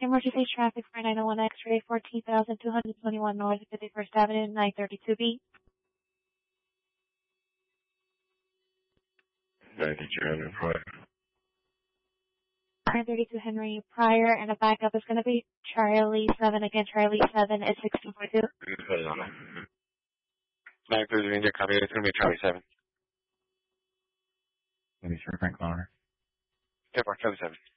Emergency traffic for 901 X-ray 14,221 North 51st Avenue, 932B. 92 Prior. 932 Henry Pryor, and the backup is going to be Charlie 7. Again, Charlie 7 is 1642. Hold on. 932 India, copy. It's going to be Charlie 7. Let me sure Frank Connor. Yeah, Charlie 7.